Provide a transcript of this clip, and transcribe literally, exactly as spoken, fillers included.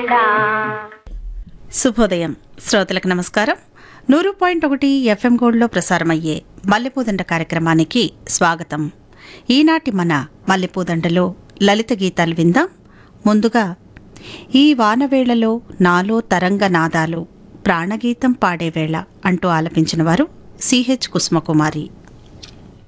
శుభోదయం శ్రోతలకు నమస్కారం. నూరు పాయింట్ ఒకటి ఎఫ్ఎం గోల్డ్లో ప్రసారమయ్యే మల్లెపూదండ కార్యక్రమానికి స్వాగతం. ఈనాటి మన మల్లెపూదండలో లలిత గీతాలు విందాం. ముందుగా ఈ వానవేళలో నాలో తరంగ నాదాలు ప్రాణగీతం పాడేవేళ అంటూ ఆలపించిన వారు సిహెచ్ కుసుమకుమారి.